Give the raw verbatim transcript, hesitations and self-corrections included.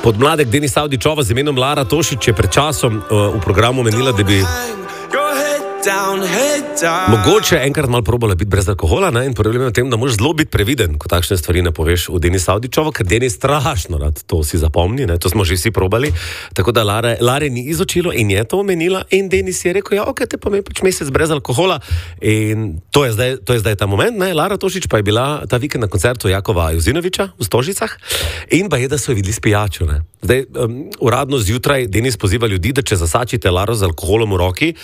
Podmladek Denis Avdićova z imenom Lara Tošić je pred časom uh, v programu menila, da bi Down, down. Mogoče enkrat malo probala biti brez alkohola, ne? In problem je v tem, da moraš zelo biti previden, ko takšne stvari ne poveš v Denis Avdićovo, ker Denis strašno rad to si zapomni, ne? To smo že vsi probali, tako da Lare, Lare ni izočilo in je to omenila in Denis je rekel, ja, ok, te pa me pač mesec brez alkohola in to je zdaj, to je zdaj ta moment, ne? Lara Tošić pa je bila ta vikend na koncertu Jakova Jozinovića v Stožicah in pa je, da so jo videli s pijačo, ne? Zdaj, um, uradno zjutraj Denis poziva ljudi, da če zasačite Laro z alkoholom v roki,